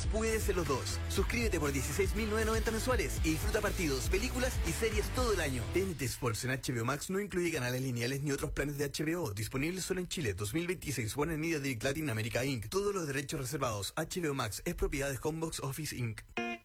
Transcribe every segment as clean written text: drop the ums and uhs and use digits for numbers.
puedes en los dos. Suscríbete por 16.990 mensuales y disfruta partidos, películas y series todo el año. TNT Sports en HBO Max no incluye canales lineales ni otros planes de HBO. Disponible solo en Chile. 2026. Warner Media Direct Latin America Inc. Todos los derechos reservados. HBO Max es propiedad de Homebox Office Inc.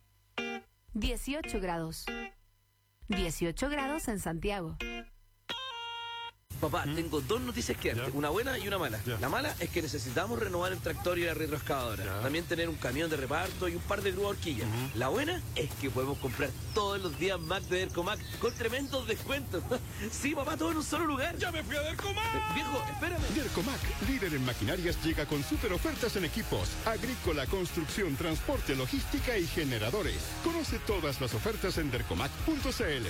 18 grados. 18 grados en Santiago. Papá, tengo dos noticias que darte, una buena y una mala. La mala es que necesitamos renovar el tractor y la retroexcavadora. También tener un camión de reparto y un par de grúas horquillas. La buena es que podemos comprar todos los días Mac de Dercomac con tremendos descuentos. Sí, papá, todo en un solo lugar. ¡Ya me fui a Dercomac! Viejo, espérame. Dercomac, líder en maquinarias, llega con super ofertas en equipos, agrícola, construcción, transporte, logística y generadores. Conoce todas las ofertas en dercomac.cl.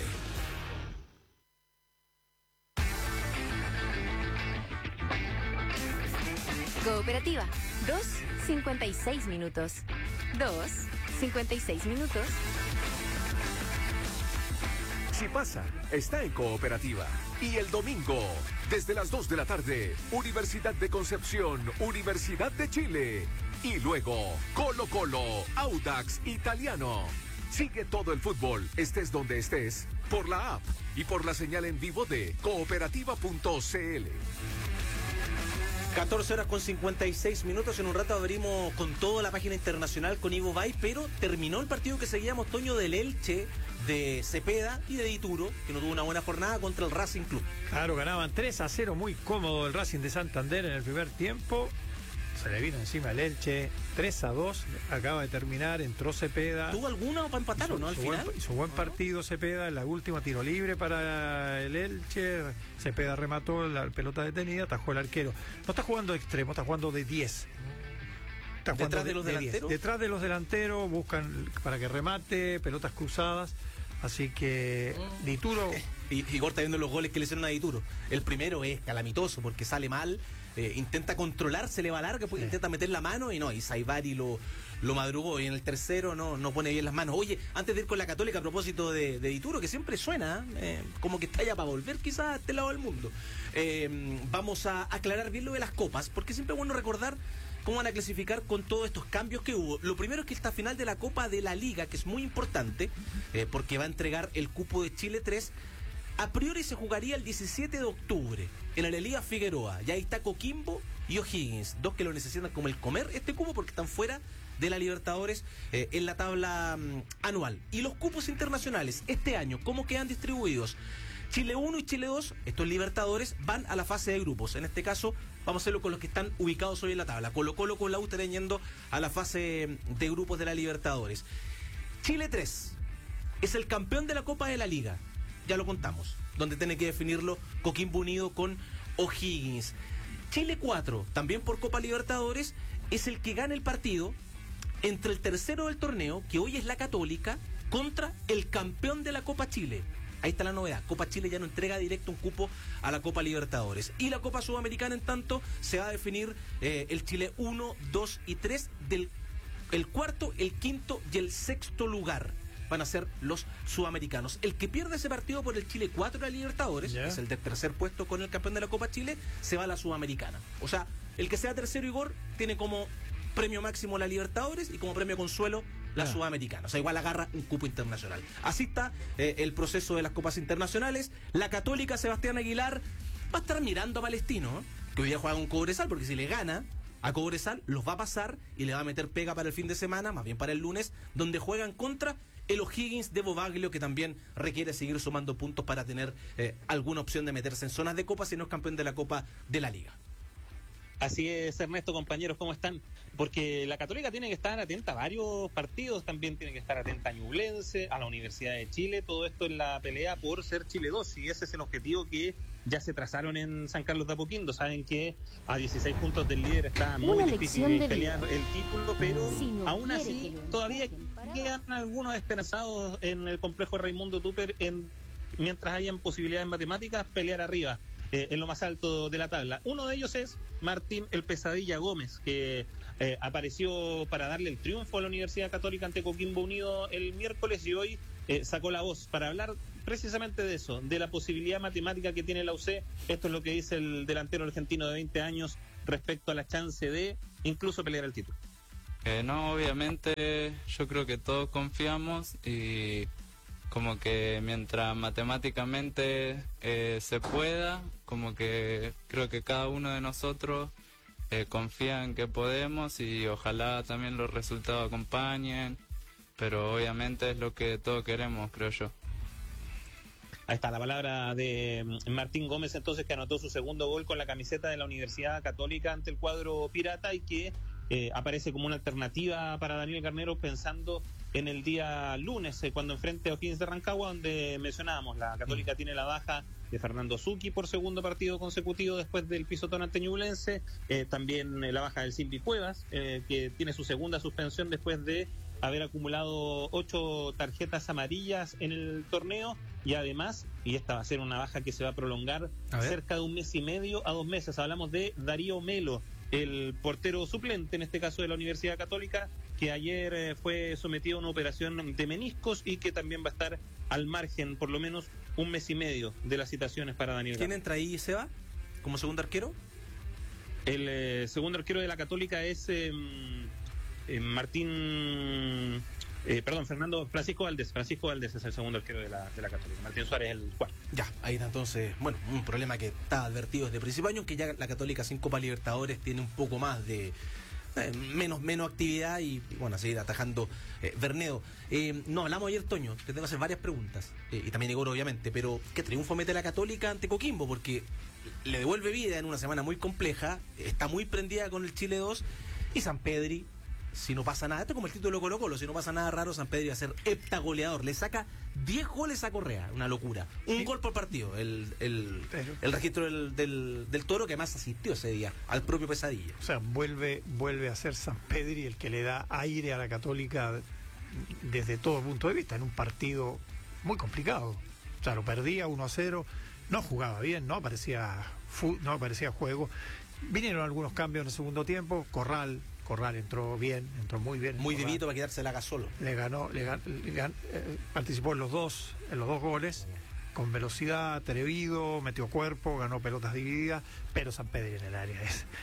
Cooperativa, 2:56 minutos. 2:56 minutos. Si pasa, está en Cooperativa. Y el domingo, desde las 2 de la tarde, Universidad de Concepción, Universidad de Chile. Y luego, Colo Colo, Audax Italiano. Sigue todo el fútbol, estés donde estés, por la app y por la señal en vivo de cooperativa.cl. 14 horas con 56 minutos. En un rato abrimos con toda la página internacional con Ivo Bay, pero terminó el partido que seguíamos, Toño, del Elche, de Cepeda y de Dituro, que no tuvo una buena jornada contra el Racing Club. Claro, ganaban 3-0, muy cómodo el Racing de Santander en el primer tiempo. Se le vino encima el Elche, 3-2, acaba de terminar, entró Cepeda. ¿Tuvo alguna para empatar o no al final? Hizo buen partido Cepeda, en la última tiro libre para el Elche, Cepeda remató la pelota detenida, atajó el arquero. No está jugando de extremo, está jugando de 10. ¿Detrás de los delanteros? Detrás de los delanteros, buscan para que remate, pelotas cruzadas. Así que Dituro... Igor está viendo los goles que le hicieron a Dituro. El primero es calamitoso porque sale mal, intenta controlar, se le va larga, pues intenta meter la mano y no, y Saibari lo madrugó. Y en el tercero no pone bien las manos. Oye, antes de ir con la Católica, a propósito de Dituro, que siempre suena como que está ya para volver quizás a este lado del mundo, vamos a aclarar bien lo de las copas, porque siempre es bueno recordar cómo van a clasificar con todos estos cambios que hubo. Lo primero es que esta final de la Copa de la Liga, que es muy importante, porque va a entregar el cupo de Chile 3, a priori se jugaría el 17 de octubre en la Liga Figueroa. Y ahí está Coquimbo y O'Higgins, dos que lo necesitan como el comer este cupo porque están fuera de la Libertadores en la tabla anual. Y los cupos internacionales este año, ¿cómo quedan distribuidos? Chile 1 y Chile 2, estos Libertadores, van a la fase de grupos. En este caso, vamos a hacerlo con los que están ubicados hoy en la tabla. Colo Colo con la U estarán yendo a la fase de grupos de la Libertadores. Chile 3 es el campeón de la Copa de la Liga. Ya lo contamos, donde tiene que definirlo Coquimbo Unido con O'Higgins. Chile 4, también por Copa Libertadores, es el que gana el partido entre el tercero del torneo, que hoy es la Católica, contra el campeón de la Copa Chile. Ahí está la novedad, Copa Chile ya no entrega directo un cupo a la Copa Libertadores. Y la Copa Sudamericana, en tanto, se va a definir el Chile 1, 2 y 3 del el cuarto, el quinto y el sexto lugar. Van a ser los sudamericanos. El que pierde ese partido por el Chile 4 de la Libertadores, es el de tercer puesto con el campeón de la Copa Chile, se va a la Sudamericana. O sea, el que sea tercero, Igor, tiene como premio máximo la Libertadores y como premio consuelo la Sudamericana. O sea, igual agarra un cupo internacional. Así está el proceso de las copas internacionales. La Católica, Sebastián Aguilar, va a estar mirando a Palestino, que hoy día juega con Cobresal, porque si le gana a Cobresal, los va a pasar y le va a meter pega para el fin de semana, más bien para el lunes, donde juegan contra el O'Higgins de Bobaglio, que también requiere seguir sumando puntos para tener alguna opción de meterse en zonas de Copa, si no es campeón de la Copa de la Liga. Así es, Ernesto, compañeros, ¿cómo están? Porque la Católica tiene que estar atenta a varios partidos, también tiene que estar atenta a Ñublense, a la Universidad de Chile, todo esto en la pelea por ser Chile 2, y ese es el objetivo que ya se trazaron en San Carlos de Apoquindo. Saben que a 16 puntos del líder está muy difícil pelear el título, pero aún así todavía quedan algunos esperanzados en el complejo Raimundo Tupper, mientras hayan posibilidades matemáticas, pelear arriba. En lo más alto de la tabla. Uno de ellos es Martín el Pesadilla Gómez, que apareció para darle el triunfo a la Universidad Católica ante Coquimbo Unido el miércoles, y hoy sacó la voz para hablar precisamente de eso, de la posibilidad matemática que tiene la UC. Esto es lo que dice el delantero argentino de 20 años respecto a la chance de incluso pelear el título. No, obviamente yo creo que todos confiamos y como que mientras matemáticamente se pueda, como que creo que cada uno de nosotros confía en que podemos y ojalá también los resultados acompañen, pero obviamente es lo que todos queremos, creo yo. Ahí está la palabra de Martín Gómez, entonces, que anotó su segundo gol con la camiseta de la Universidad Católica ante el cuadro pirata y que aparece como una alternativa para Daniel Garnero pensando en el día lunes, cuando enfrente a O'Higgins de Rancagua, donde mencionábamos, la Católica tiene la baja de Fernando Zucchi por segundo partido consecutivo después del pisotón ante Ñublense, también la baja del Silvi Cuevas, que tiene su segunda suspensión después de haber acumulado 8 tarjetas amarillas en el torneo, y además, y esta va a ser una baja que se va a prolongar cerca de 1 mes y medio a 2 meses, hablamos de Darío Melo, el portero suplente, en este caso de la Universidad Católica, que ayer fue sometido a una operación de meniscos y que también va a estar al margen por lo menos 1 mes y medio de las citaciones para Daniel ¿Quién Garnero. entra ahí, Seba, como segundo arquero? El segundo arquero de la Católica es Francisco Valdés es el segundo arquero de la Católica. Martín Suárez es el cuarto. Ya, ahí está entonces, bueno, un problema que está advertido desde el principio de año, que ya la Católica sin Copa Libertadores tiene un poco más de menos actividad y bueno, seguir atajando Bernedo. No, hablamos ayer, Toño, te tengo que hacer varias preguntas, y también Igor obviamente, pero ¿qué triunfo mete la Católica ante Coquimbo? Porque le devuelve vida en una semana muy compleja, está muy prendida con el Chile 2 y San Pedri, si no pasa nada, esto es como el título de Colo-Colo, si no pasa nada raro, San Pedro va a ser heptagoleador, le saca 10 goles a Correa, una locura, un gol por partido, el registro del Toro, que además asistió ese día al propio Pesadilla. O sea, vuelve a ser San Pedri el que le da aire a la Católica desde todo punto de vista, en un partido muy complicado. O sea, lo perdía 1-0, no jugaba bien, no aparecía juego. Vinieron algunos cambios en el segundo tiempo, Corral entró muy bien. Muy vivito para quedarse la haga solo. Participó en los dos goles, con velocidad, atrevido, metió cuerpo, ganó pelotas divididas, pero San Pedro en el área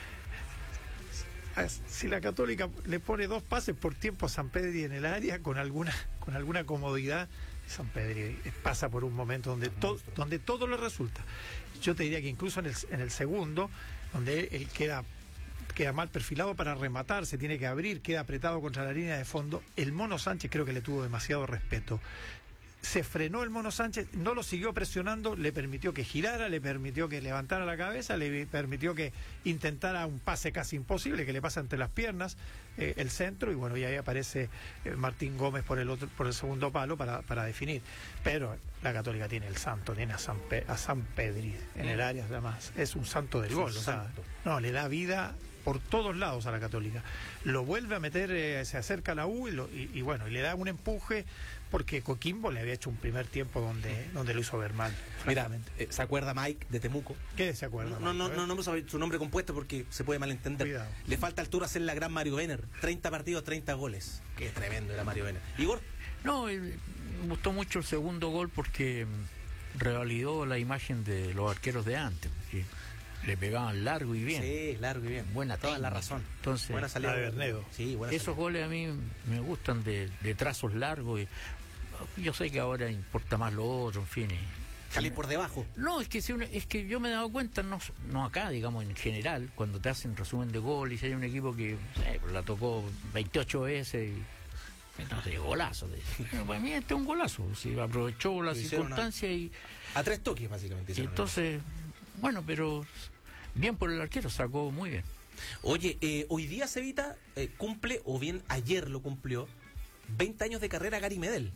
si la Católica le pone 2 pases por tiempo a San Pedro en el área, con alguna comodidad, San Pedro pasa por un momento donde todo le resulta. Yo te diría que incluso en el segundo, donde él queda mal perfilado para rematar, se tiene que abrir, queda apretado contra la línea de fondo, el Mono Sánchez creo que le tuvo demasiado respeto. Se frenó el Mono Sánchez, no lo siguió presionando, le permitió que girara, le permitió que levantara la cabeza, le permitió que intentara un pase casi imposible, que le pasa entre las piernas, el centro, y bueno, y ahí aparece Martín Gómez por el segundo palo para definir. Pero la Católica tiene el santo, tiene a San Pedri en el área, además, es un santo del gol, o sea, no, le da vida por todos lados a la Católica. Lo vuelve a meter, se acerca a la U y bueno, y le da un empuje, porque Coquimbo le había hecho un primer tiempo donde lo hizo ver mal. Mira, ¿se acuerda Mike de Temuco? ¿Qué se acuerda? No sabe su nombre compuesto porque se puede malentender. Cuidado. Le falta altura hacer la gran Mario Benner. 30 partidos, 30 goles. Qué tremendo era Mario Benner. ¿Igor? No, me gustó mucho el segundo gol porque revalidó la imagen de los arqueros de antes. Porque le pegaban largo y bien. Sí, largo y bien. Buena toda técnica. la razón. Entonces, buena salida de Bernedo. Sí, buena esos salida. goles a mí me gustan de trazos largos. Y yo sé que ahora importa más lo otro, en fin. Salir por debajo. No, es que yo me he dado cuenta, no acá, digamos, en general, cuando te hacen resumen de gol y si hay un equipo que la tocó 28 veces y entonces golazo. Para mí este es un golazo. Si aprovechó la circunstancia a 3 toques, básicamente. Y entonces, bueno, pero bien por el arquero, sacó muy bien. Oye, hoy día Cevita cumple, o bien ayer lo cumplió, 20 años de carrera Gary Medel.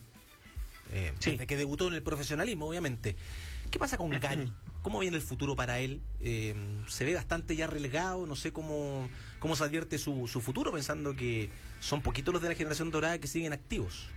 Desde que debutó en el profesionalismo, obviamente. ¿Qué pasa con Gary? ¿Cómo viene el futuro para él? Se ve bastante ya relegado, no sé cómo se advierte su futuro, pensando que son poquitos los de la generación dorada que siguen activos.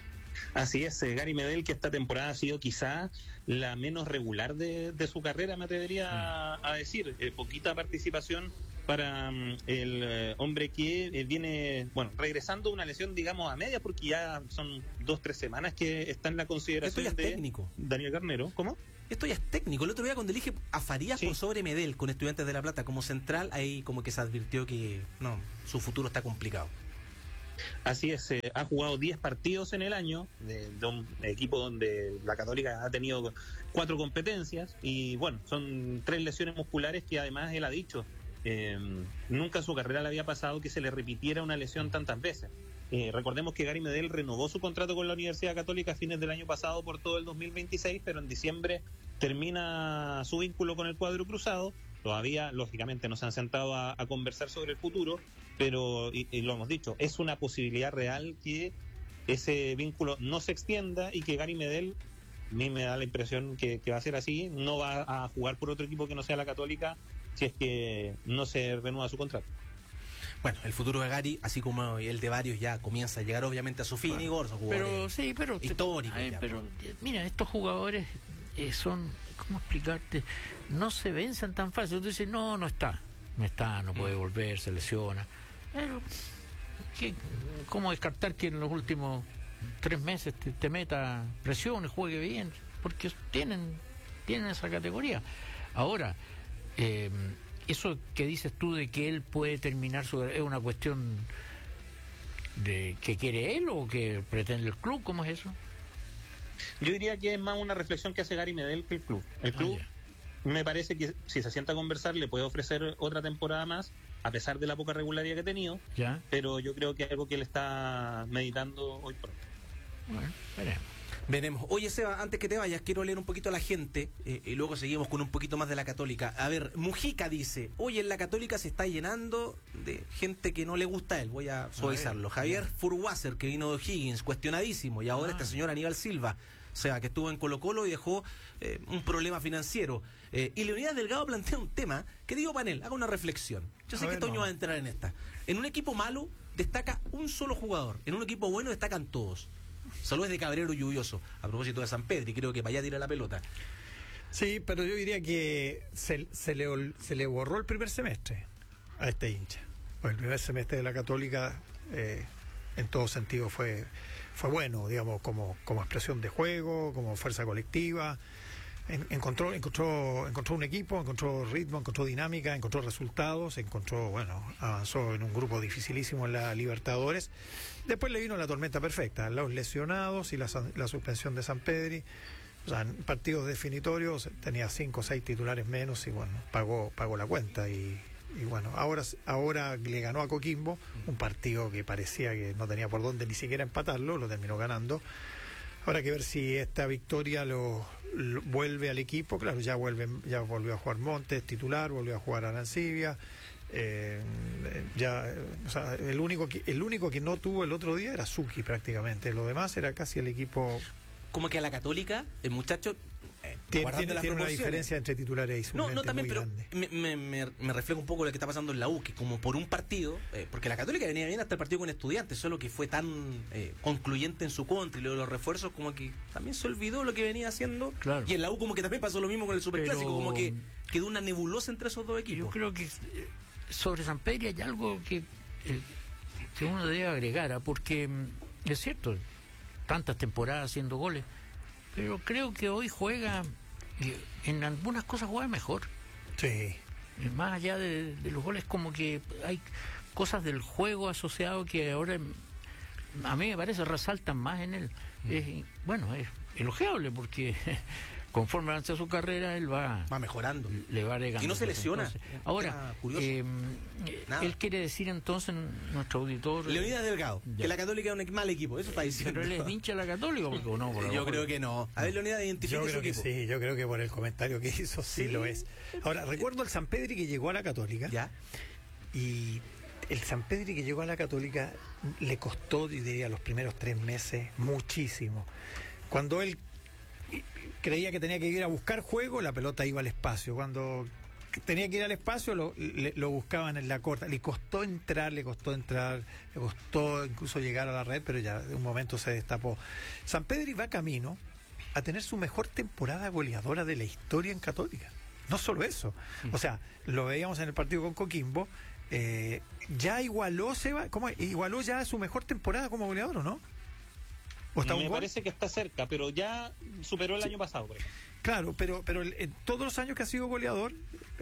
Así es, Gary Medel, que esta temporada ha sido quizá la menos regular de su carrera, me atrevería a decir. Poquita participación para el hombre que viene, regresando de una lesión, digamos, a media, porque ya son 2-3 semanas que está en la consideración. Esto ya es técnico. Daniel Garnero, ¿cómo? Esto ya es técnico. El otro día cuando elige a Farías por sobre Medel con Estudiantes de La Plata como central, ahí como que se advirtió que no, su futuro está complicado. Así es, ha jugado 10 partidos en el año, de un equipo donde la Católica ha tenido 4 competencias, y bueno, son 3 lesiones musculares que además él ha dicho, nunca en su carrera le había pasado que se le repitiera una lesión tantas veces. Recordemos que Gary Medel renovó su contrato con la Universidad Católica a fines del año pasado por todo el 2026, pero en diciembre termina su vínculo con el cuadro cruzado. Todavía, lógicamente, no se han sentado a conversar sobre el futuro, pero, y lo hemos dicho, es una posibilidad real que ese vínculo no se extienda y que Gary Medel, a mí me da la impresión que va a ser así, no va a jugar por otro equipo que no sea la Católica si es que no se renueva su contrato. Bueno, el futuro de Gary, así como el de varios, ya comienza a llegar obviamente a su fin, Igor, son jugadores históricos. Pero mira, estos jugadores son, ¿cómo explicarte? No se vencen tan fácil. Tú dices, no está, no puede volver, se lesiona. Pero, ¿cómo descartar que en los últimos 3 meses te meta presión y juegue bien? Porque tienen esa categoría. Ahora, eso que dices tú de que él puede terminar ¿es una cuestión de que quiere él o que pretende el club? ¿Cómo es eso? Yo diría que es más una reflexión que hace Gary Medel que el club. El club me parece que si se sienta a conversar le puede ofrecer otra temporada más, a pesar de la poca regularidad que ha tenido, pero yo creo que es algo que él está meditando hoy por hoy. Bueno, veremos. Oye, Seba, antes que te vayas, quiero leer un poquito a la gente y luego seguimos con un poquito más de la Católica. A ver, Mujica dice, oye, en la Católica se está llenando de gente que no le gusta a él. Voy a suavizarlo. Javier Furwasser, que vino de O'Higgins, cuestionadísimo. Y ahora este señor Aníbal Silva, o sea, que estuvo en Colo-Colo y dejó un problema financiero. Y Leonidas Delgado plantea un tema que digo, panel, haga una reflexión. Yo sé que Toño va a entrar en esta. En un equipo malo destaca un solo jugador. En un equipo bueno destacan todos. Saludos de Cabrero Lluvioso, a propósito de San Pedro, y creo que para allá tira la pelota. Sí, pero yo diría que se le borró el primer semestre a este hincha. Pues el primer semestre de la Católica, en todo sentido, fue bueno, digamos, como expresión de juego, como fuerza colectiva. Encontró un equipo, encontró ritmo, encontró dinámica, encontró resultados, avanzó en un grupo dificilísimo en la Libertadores. Después le vino la tormenta perfecta, los lesionados y la suspensión de San Pedri. O sea, en partidos definitorios tenía 5 o 6 titulares menos y bueno, pagó la cuenta y bueno, ahora le ganó a Coquimbo, un partido que parecía que no tenía por dónde ni siquiera empatarlo, lo terminó ganando. Ahora hay que ver si esta victoria lo vuelve al equipo. Claro, ya volvió a jugar Montes titular, volvió a jugar Arancibia. El único que no tuvo el otro día era Suki prácticamente. Lo demás era casi el equipo. Como que a la Católica, el muchacho tiene una diferencia entre titulares y suplentes. No, también, muy pero grande. me refleja un poco lo que está pasando en la U, que como por un partido, porque la Católica venía bien hasta el partido con Estudiantes, solo que fue tan concluyente en su contra y luego los refuerzos, como que también se olvidó lo que venía haciendo. Claro. Y en la U como que también pasó lo mismo con el Superclásico, como que quedó una nebulosa entre esos dos equipos. Yo creo que sobre San Pedro hay algo que uno debe agregar, porque es cierto, tantas temporadas haciendo goles, pero creo que hoy juega, en algunas cosas juega mejor. Sí. Más allá de los goles, como que hay cosas del juego asociado que ahora a mí me parece resaltan más en él. Es elogiable porque conforme avanza su carrera él va mejorando, le va agregando. Y no se lesiona. Entonces, ahora, él quiere decir entonces, nuestro auditor Leonidas Delgado, que la Católica es un mal equipo, eso está diciendo. Pero él es hincha de la Católica, porque no. Yo creo que no. A ver, Leonidas, identifica yo su creo que equipo. sí, yo creo que por el comentario que hizo sí lo es. Ahora, recuerdo el San Pedri que llegó a la Católica. ¿Ya? Y el San Pedri que llegó a la Católica le costó, diría, los primeros 3 meses muchísimo. Cuando él creía que tenía que ir a buscar juego, la pelota iba al espacio. Cuando tenía que ir al espacio, lo buscaban en la corta. Le costó entrar, le costó incluso llegar a la red, pero ya de un momento se destapó. San Pedri va camino a tener su mejor temporada goleadora de la historia en Católica. No solo eso. O sea, lo veíamos en el partido con Coquimbo. Ya igualó ya su mejor temporada como goleador, ¿o no? Me parece que está cerca, pero ya superó el año pasado, por ejemplo. Claro, pero en todos los años que ha sido goleador,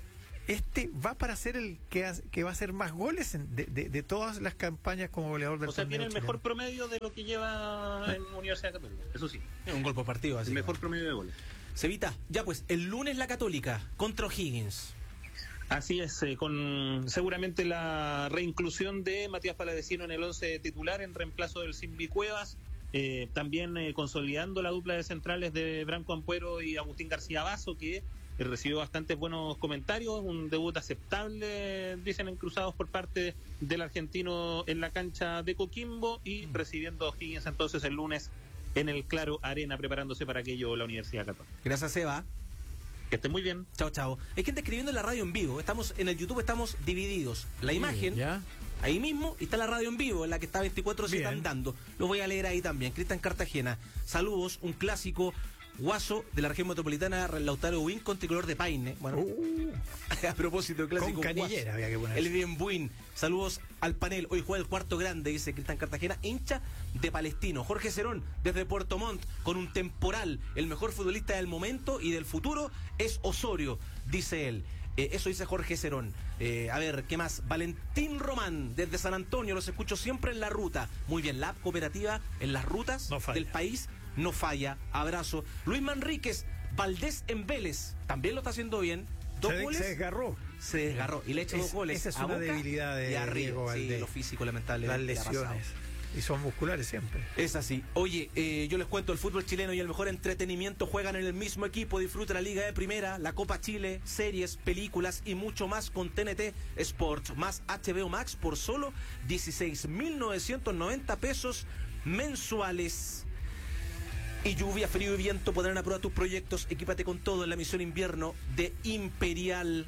este va para ser el que va a hacer más goles de todas las campañas como goleador del torneo. O sea, tiene el chileno. mejor promedio de lo que lleva en Universidad Católica, eso sí. Un gol por partido, así. El mejor promedio de goles. Cevita, ya pues, el lunes la Católica contra O'Higgins. Así es, con seguramente la reinclusión de Matías Palavecino en el 11 titular en reemplazo del Simbi Cuevas, también consolidando la dupla de centrales de Branco Ampuero y Agustín García Basso, que recibió bastantes buenos comentarios, un debut aceptable, dicen en cruzados por parte del argentino en la cancha de Coquimbo, y recibiendo a O'Higgins entonces el lunes en el Claro Arena, preparándose para aquello la Universidad Católica. Gracias, Seba. Que estén muy bien. Chao, chao. Hay gente escribiendo en la radio en vivo. Estamos en el YouTube, estamos divididos. La imagen, ¿Ya? ahí mismo, y está la radio en vivo, en la que está 24/7 andando. Lo voy a leer ahí también. Cristian Cartagena. Saludos, un clásico guaso de la región metropolitana, Lautaro Win con tricolor de Paine. Bueno, a propósito del clásico con canillera guaso. había que poner. El bien Buin. Saludos al panel. Hoy juega el cuarto grande, dice Cristian Cartagena, hincha de Palestino. Jorge Cerón, desde Puerto Montt, con un temporal. El mejor futbolista del momento y del futuro es Osorio, dice él. Eso dice Jorge Cerón. A ver, ¿qué más? Valentín Román, desde San Antonio, los escucho siempre en la ruta. Muy bien, la cooperativa en las rutas del país no falla. Abrazo. Luis Manríquez, Valdés en Vélez, también lo está haciendo bien. Dos goles. Se desgarró. Se desgarró y le echa 2 goles. Esa es a una Boca debilidad de y arriba. Diego Valdés. Sí, lo físico, lamentablemente. Las lesiones. Y son musculares siempre. Es así. Oye, yo les cuento, el fútbol chileno y el mejor entretenimiento juegan en el mismo equipo. Disfruta la Liga de Primera, la Copa Chile, series, películas y mucho más con TNT Sports más HBO Max por solo 16.990 pesos mensuales. Y lluvia, frío y viento podrán a prueba tus proyectos. Equípate con todo en la misión invierno de Imperial.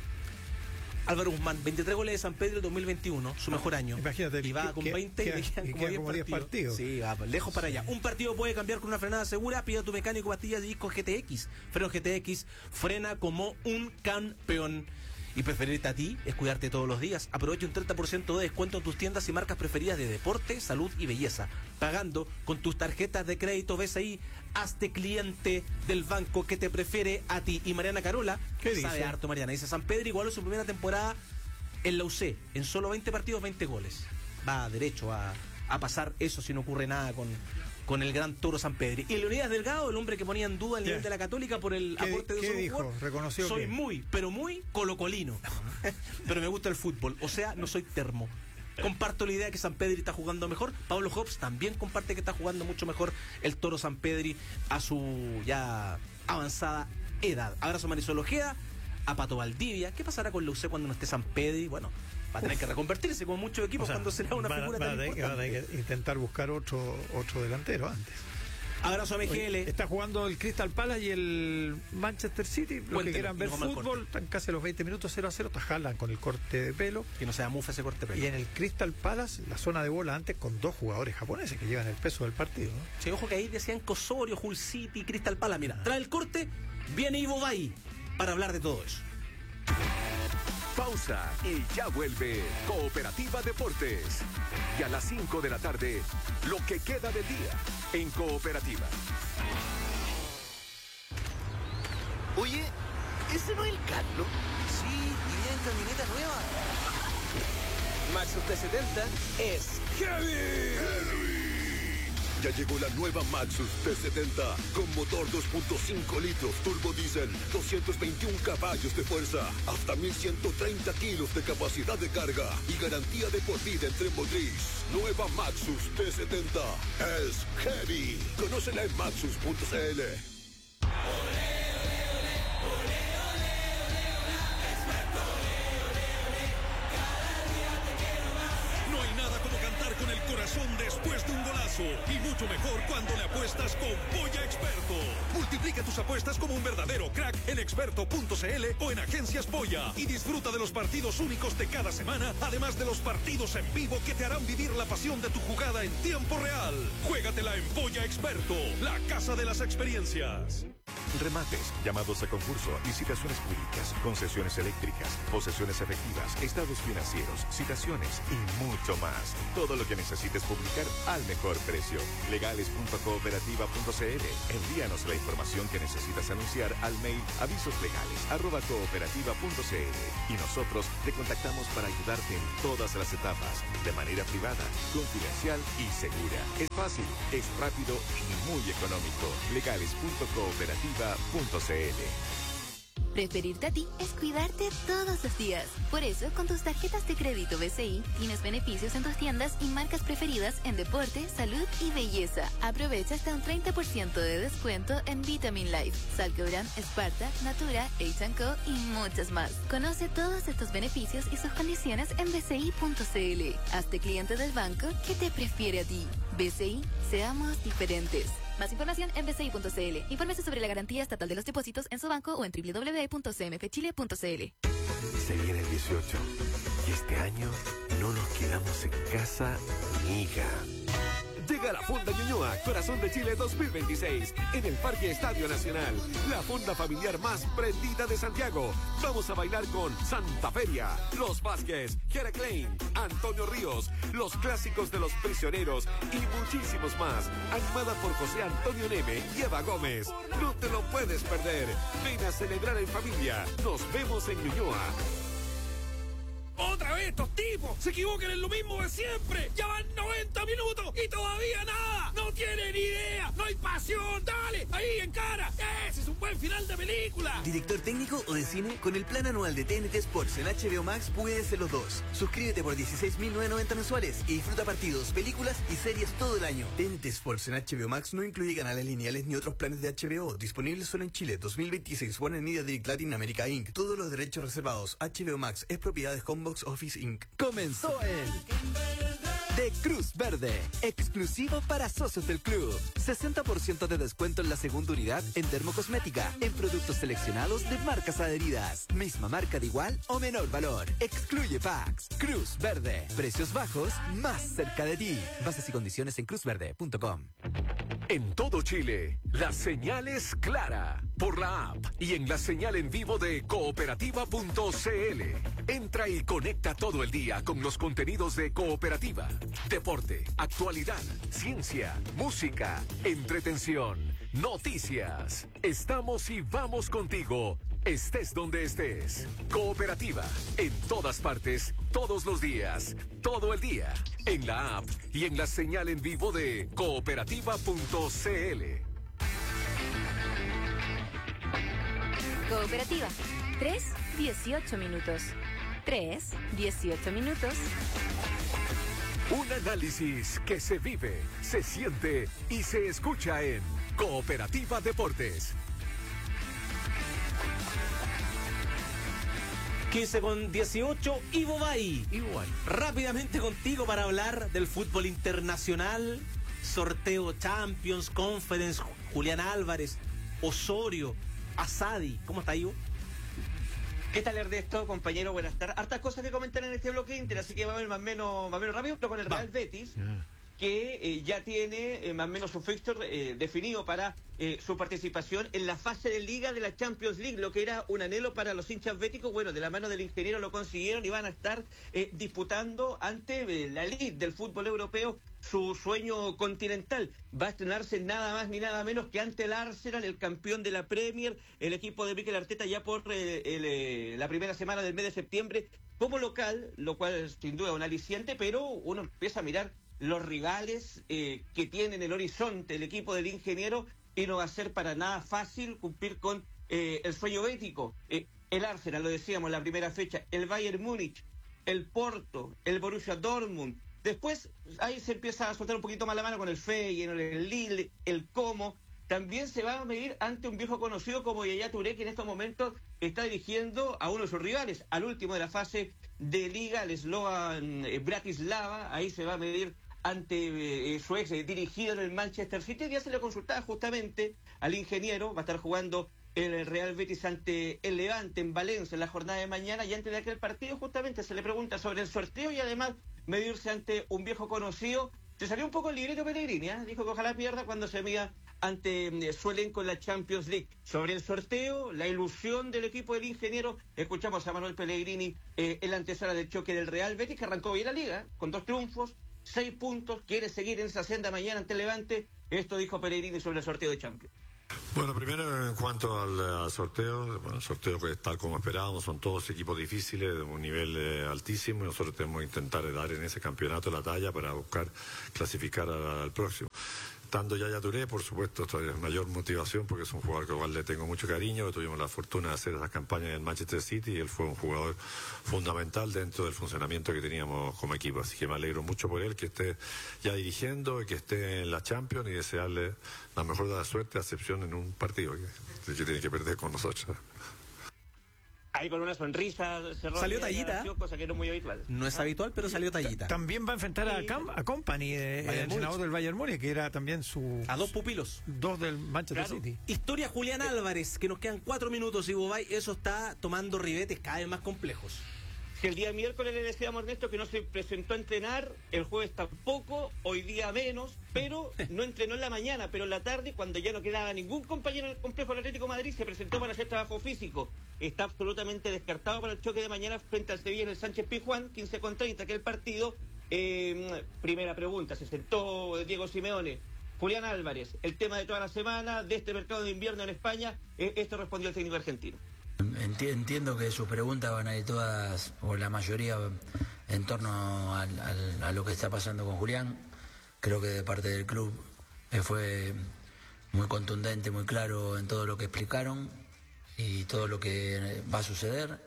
Álvaro Guzmán, 23 goles de San Pedro 2021, su mejor año. Imagínate. Y va con 20 y le quedan como 10 partidos. Sí, va lejos para allá. Un partido puede cambiar con una frenada segura. Pide a tu mecánico pastillas de disco GTX. Freno GTX, frena como un campeón. Y preferirte a ti es cuidarte todos los días. Aprovecha un 30% de descuento en tus tiendas y marcas preferidas de deporte, salud y belleza. Pagando con tus tarjetas de crédito BCI, hazte cliente del banco que te prefiere a ti. Y Mariana Carola, ¿qué sabe dice? harto Mariana, dice: San Pedro igualó su primera temporada en la UC. En solo 20 partidos, 20 goles. Va derecho a pasar eso si no ocurre nada con el gran Toro San Pedro. Y Leonidas Delgado, el hombre que ponía en duda el nivel de la Católica por el aporte de ¿qué su dijo? jugador. Reconoció Soy que... muy, pero muy colocolino. Pero me gusta el fútbol. O sea, no soy termo. Comparto la idea de que San Pedri está jugando mejor. Pablo Hobbs también comparte que está jugando mucho mejor el Toro San Pedri a su ya avanzada edad. Abrazo Marisol Ojeda, a Pato Valdivia. ¿Qué pasará con la UC cuando no esté San Pedri? Bueno, va a tener que reconvertirse como muchos equipos, cuando será una figura tan importante. Van a tener que intentar buscar otro delantero antes. Abrazo a MGL. Oye, está jugando el Crystal Palace y el Manchester City. Los Cuéntelo, que quieran ver fútbol, están casi a los 20 minutos 0-0. Está Haaland con el corte de pelo. Que no sea mufa ese corte de pelo. Y en el Crystal Palace, la zona de bola antes, con 2 jugadores japoneses que llevan el peso del partido, ¿no? Sí, ojo que ahí decían Cosorio, Hull City, Crystal Palace. Mira, trae el corte, viene Ivo Bay para hablar de todo eso. Pausa y ya vuelve Cooperativa Deportes. Y a las 5 de la tarde, lo que queda del día en Cooperativa. Oye, ¿ese no es el Carlos? Sí, y viene en camioneta nueva. Maxus T70 es Heavy. Ya llegó la nueva Maxus T70 con motor 2.5 litros turbo diésel, 221 caballos de fuerza, hasta 1130 kilos de capacidad de carga y garantía de por vida en tren motriz. Nueva Maxus T70 es Heavy. Conócela en maxus.cl. No hay nada como cantar con el corazón después de un golazo. Y mucho mejor cuando le apuestas con Polla Experto. Multiplica tus apuestas como un verdadero crack en experto.cl o en Agencias Polla. Y disfruta de los partidos únicos de cada semana, además de los partidos en vivo que te harán vivir la pasión de tu jugada en tiempo real. Juégatela en Polla Experto, la casa de las experiencias. remates, llamados a concurso, licitaciones públicas, concesiones eléctricas, posesiones efectivas, estados financieros, citaciones y mucho más. Todo lo que necesites publicar al mejor precio. Legales.cooperativa.cl. Envíanos la información que necesitas anunciar al mail avisoslegales@cooperativa.cl y nosotros te contactamos para ayudarte en todas las etapas, de manera privada, confidencial y segura. Es fácil, es rápido y muy económico. Legales.cooperativa.cl. Preferirte a ti es cuidarte todos los días. Por eso, con tus tarjetas de crédito BCI, tienes beneficios en tus tiendas y marcas preferidas en deporte, salud y belleza. Aprovecha hasta un 30% de descuento en Vitamin Life, Salcobran, Sparta, Natura, H&Co y muchas más. Conoce todos estos beneficios y sus condiciones en bci.cl. Hazte cliente del banco que te prefiere a ti. BCI, seamos diferentes. Más información en bci.cl. Infórmese sobre la garantía estatal de los depósitos en su banco o en www.cmfchile.cl. Se viene el 18 y este año no nos quedamos en casa, amiga. Llega la Fonda Ñuñoa, Corazón de Chile 2026, en el Parque Estadio Nacional. La fonda familiar más prendida de Santiago. Vamos a bailar con Santa Feria, Los Vázquez, Jera Klein, Antonio Ríos, los clásicos de Los Prisioneros y muchísimos más. Animada por José Antonio Neme y Eva Gómez. No te lo puedes perder. Ven a celebrar en familia. Nos vemos en Ñuñoa. ¡Otra vez estos tipos! ¡Se equivocan en lo mismo de siempre! ¡Ya van 90 minutos y todavía nada! ¡No tienen idea! ¡No hay pasión! ¡Dale! ¡Ahí, en cara! ¡Ese es un buen final de película! ¿Director técnico o de cine? Con el plan anual de TNT Sports en HBO Max puedes ser los dos. Suscríbete por 16.990 mensuales y disfruta partidos, películas y series todo el año. TNT Sports en HBO Max no incluye canales lineales ni otros planes de HBO. Disponibles solo en Chile. 2026. Warner Media Direct Latin America Inc. Todos los derechos reservados. HBO Max es propiedad de Homebox Office Inc. Comenzó el de Cruz Verde, exclusivo para socios del club. 60% de descuento en la segunda unidad en dermocosmética, en productos seleccionados de marcas adheridas. Misma marca de igual o menor valor. Excluye packs. Cruz Verde, precios bajos más cerca de ti. Bases y condiciones en cruzverde.com. En todo Chile, la señal es clara por la app y en la señal en vivo de cooperativa.cl. Entra y conecta todo el día con los contenidos de Cooperativa. Deporte, actualidad, ciencia, música, entretención, noticias. Estamos y vamos contigo, estés donde estés. Cooperativa, en todas partes, todos los días, todo el día. En la app y en la señal en vivo de cooperativa.cl. Cooperativa. 3:18 minutos. 3:18 minutos. Un análisis que se vive, se siente y se escucha en Cooperativa Deportes. 15:18, Ivo Bay. Rápidamente contigo para hablar del fútbol internacional, sorteo Champions, Conference, Julián Álvarez, Osorio, Asadi. ¿Cómo está, Ivo? ¿Qué tal, Ernesto, compañero? Buenas tardes. Hartas cosas que comentar en este bloque Inter, así que va a ver más o menos rápido, pero con el Real Betis, que ya tiene más o menos su fixture definido para su participación en la fase de liga de la Champions League, lo que era un anhelo para los hinchas béticos. Bueno, de la mano del ingeniero lo consiguieron y van a estar disputando ante la elite del fútbol europeo su sueño continental. Va a estrenarse nada más ni nada menos que ante el Arsenal, el campeón de la Premier, el equipo de Mikel Arteta, ya por la primera semana del mes de septiembre como local, lo cual es sin duda un aliciente, pero uno empieza a mirar los rivales que tienen el horizonte, el equipo del ingeniero, y no va a ser para nada fácil cumplir con el sueño bético. El Arsenal, lo decíamos en la primera fecha, el Bayern Múnich, el Porto, el Borussia Dortmund. Después ahí se empieza a soltar un poquito más la mano con el Feyenoord, el Lille, el Como. También se va a medir ante un viejo conocido como Yaya Touré, que en estos momentos está dirigiendo a uno de sus rivales, al último de la fase de liga, el Slovan Bratislava. Ahí se va a medir ante su ex dirigido en el Manchester City. Ya se le consultaba justamente al ingeniero. Va a estar jugando el Real Betis ante el Levante en Valencia en la jornada de mañana, y antes de aquel partido justamente se le pregunta sobre el sorteo y además medirse ante un viejo conocido Se salió un poco el libreto Pellegrini, ¿eh? Dijo que ojalá pierda cuando se mida ante su elenco en la Champions League. Sobre el sorteo, la ilusión del equipo del ingeniero, escuchamos a Manuel Pellegrini en la antesala del choque del Real Betis, que arrancó bien la liga, con 2 triunfos, 6 puntos, quiere seguir en esa senda mañana ante Levante. Esto dijo Pellegrini sobre el sorteo de Champions. Bueno, primero en cuanto al sorteo, bueno, el sorteo que es tal como esperábamos, son todos equipos difíciles, de un nivel altísimo, y nosotros tenemos que intentar dar en ese campeonato la talla para buscar clasificar al próximo. Estando Yaya Touré, por supuesto, esto es mayor motivación porque es un jugador que igual le tengo mucho cariño, tuvimos la fortuna de hacer esas campañas en el Manchester City y él fue un jugador fundamental dentro del funcionamiento que teníamos como equipo, así que me alegro mucho por él, que esté ya dirigiendo y que esté en la Champions y desearle la mejor de la suerte, a excepción en un partido que tiene que perder con nosotros. Ahí con una sonrisa salió tallita, cosa que no es muy habitual. No es habitual, pero salió tallita. También va a enfrentar a Company, el entrenador del Bayern Múnich, que era también a 2 pupilos. 2 del Manchester City. Historia Julián Álvarez, que nos quedan 4 minutos y Bobay, eso está tomando ribetes cada vez más complejos. Si el día miércoles le decíamos a Ernesto que no se presentó a entrenar, el jueves tampoco, hoy día menos, pero no entrenó en la mañana, pero en la tarde, cuando ya no quedaba ningún compañero en el complejo del Atlético de Madrid, se presentó para hacer trabajo físico. Está absolutamente descartado para el choque de mañana frente al Sevilla en el Sánchez Pizjuán, 15:30, que es el partido. Primera pregunta, se sentó Diego Simeone. Julián Álvarez, el tema de toda la semana, de este mercado de invierno en España, esto respondió el técnico argentino. Entiendo que sus preguntas van a ir todas, o la mayoría, en torno a lo que está pasando con Julián. Creo que de parte del club fue muy contundente, muy claro en todo lo que explicaron y todo lo que va a suceder.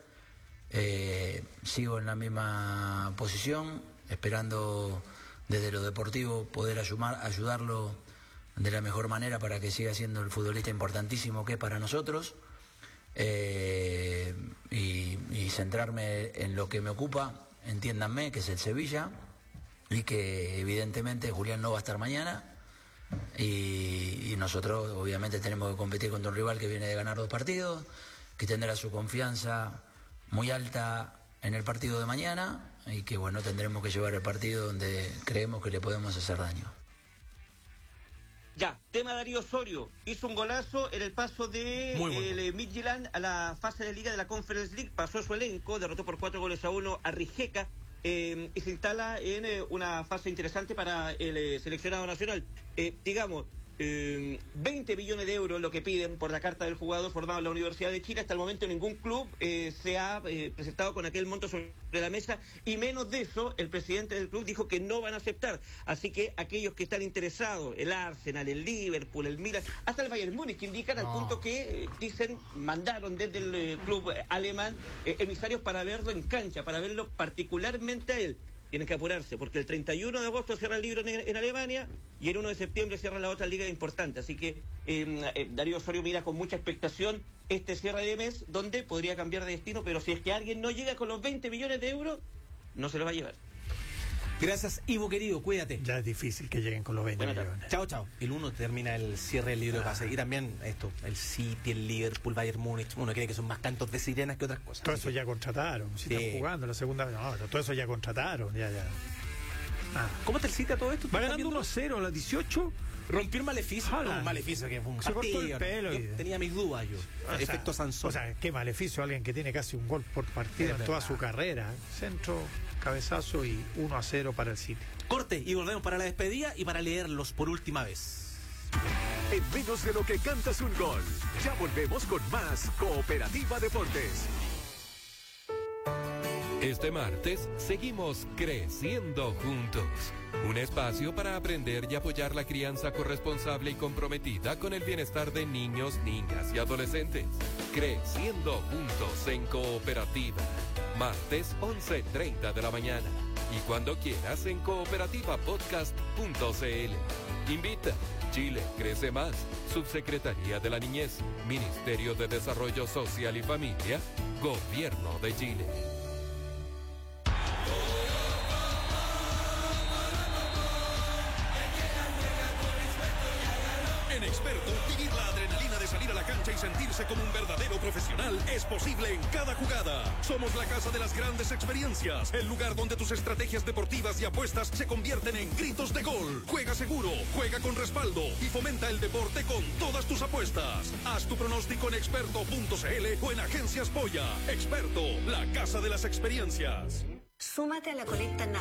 Sigo en la misma posición, esperando desde lo deportivo poder ayudarlo de la mejor manera para que siga siendo el futbolista importantísimo que es para nosotros. Y centrarme en lo que me ocupa, entiéndanme, que es el Sevilla, y que evidentemente Julián no va a estar mañana y nosotros obviamente tenemos que competir contra un rival que viene de ganar 2 partidos, que tendrá su confianza muy alta en el partido de mañana y que bueno, tendremos que llevar el partido donde creemos que le podemos hacer daño. Ya, tema Darío Osorio, hizo un golazo en el paso de Midtjylland a la fase de liga de la Conference League, pasó su elenco, derrotó por 4-1 a Rijeka y se instala en una fase interesante para el seleccionado nacional. 20 millones de euros lo que piden por la carta del jugador formado en la Universidad de Chile. Hasta el momento ningún club se ha presentado con aquel monto sobre la mesa, y menos de eso el presidente del club dijo que no van a aceptar. Así que aquellos que están interesados, el Arsenal, el Liverpool, el Milan, hasta el Bayern Múnich, que indican al punto que dicen, mandaron desde el club alemán emisarios para verlo en cancha, para verlo particularmente a él. Tienen que apurarse, porque el 31 de agosto cierra el libro en Alemania y el 1 de septiembre cierra la otra liga importante. Así que Darío Osorio mira con mucha expectación este cierre de mes, donde podría cambiar de destino, pero si es que alguien no llega con los 20 millones de euros, no se lo va a llevar. Gracias, Ivo querido, cuídate. Ya es difícil que lleguen con los 20 millones. Chao, chao. El 1 termina el cierre del libro de pase. Y también esto, el City, el Liverpool, Bayern Múnich. Uno cree que son más cantos de sirenas que otras cosas. Todo eso ya contrataron. Si están jugando la segunda vez. No, todo eso ya contrataron. Ya. ¿Cómo está el City a todo esto? Va ganando 1-0 a las 18. Rompió el maleficio. No, un maleficio que fue un se cortó el pelo. Tenía mis dudas yo. Efecto Sansón. O sea, qué maleficio alguien que tiene casi un gol por partido en toda su carrera. Centro, cabezazo y 1-0 para el City. Corte y volvemos para la despedida y para leerlos por última vez. En menos de lo que cantas un gol. Ya volvemos con más Cooperativa Deportes. Este martes seguimos creciendo juntos. Un espacio para aprender y apoyar la crianza corresponsable y comprometida con el bienestar de niños, niñas y adolescentes. Creciendo juntos en Cooperativa. Martes 11:30 de la mañana. Y cuando quieras en cooperativapodcast.cl. Invita. Chile crece más. Subsecretaría de la Niñez. Ministerio de Desarrollo Social y Familia. Gobierno de Chile. En Experto, vivir la adrenalina adrenalina de salir a la cancha y sentirse como un verdadero profesional es posible en cada jugada. Somos la casa de las grandes experiencias, el lugar donde tus estrategias deportivas y apuestas se convierten en gritos de gol. Juega seguro, juega con respaldo y fomenta el deporte con todas tus apuestas. Haz tu pronóstico en experto.cl o en Agencias Polla. Experto, la casa de las experiencias. Súmate a la colecta